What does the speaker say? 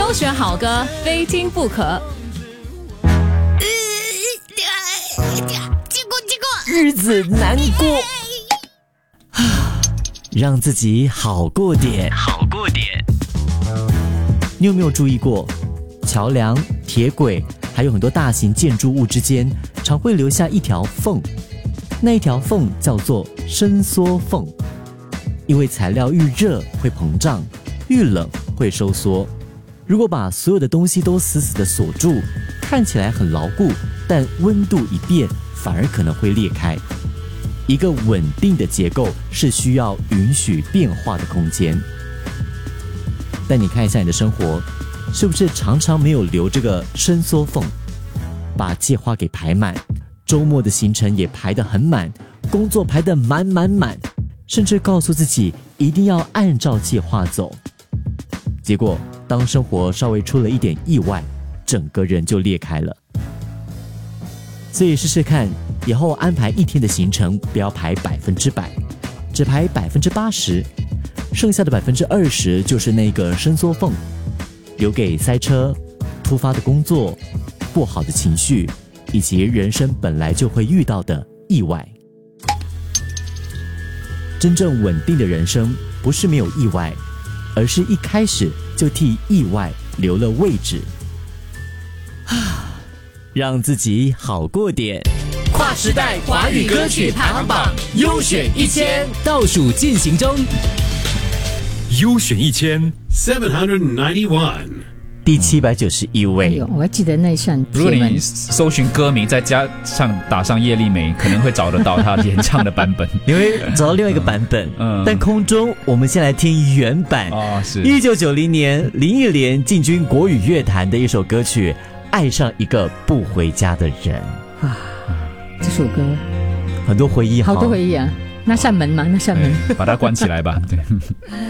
优选好歌，非听不可。 日子难过，让自己好过点。你有没有注意过，桥梁、铁轨还有很多大型建筑物之间常会留下一条缝，那一条缝叫做伸缩缝。因为材料愈热会膨胀，愈冷会收缩。如果把所有的东西都死死地锁住，看起来很牢固，但温度一变，反而可能会裂开。一个稳定的结构是需要允许变化的空间。但你看一下你的生活，是不是常常没有留这个伸缩缝？把计划给排满，周末的行程也排得很满，工作排得满，甚至告诉自己一定要按照计划走。结果当生活稍微出了一点意外，整个人就裂开了。所以试试看，以后安排一天的行程不要排100%，只排80%，剩下的20%就是那个伸缩缝，留给塞车、突发的工作、不好的情绪，以及人生本来就会遇到的意外。真正稳定的人生不是没有意外，而是一开始就替意外留了位置。让自己好过点。 跨时代华语歌曲排行榜优选1000倒数进行中， 优选1791。 第791位。 我还记得那扇如果你搜寻歌名再加上打上叶丽梅，可能会找得到她演唱的版本。 你会找到另外一个版本。但空中我们先来听原版。 是 1990年林忆莲进军国语乐坛的一首歌曲《爱上一个不回家的人》 这首歌很多回忆， 好多回忆啊！那扇门嘛，那扇门， 把它关起来吧。对。